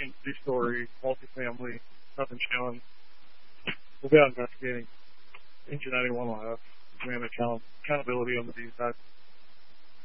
two-story, multifamily, nothing showing. We'll be out investigating. Engine 91 will have command accountability on the D side.